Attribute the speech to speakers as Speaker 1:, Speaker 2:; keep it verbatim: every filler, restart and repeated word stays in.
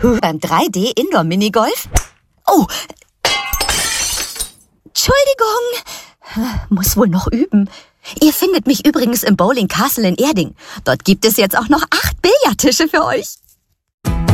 Speaker 1: Beim drei D Indoor Minigolf? Oh! Entschuldigung! Muss wohl noch üben. Ihr findet mich übrigens im Bowling Castle in Erding. Dort gibt es jetzt auch noch acht Billardtische für euch.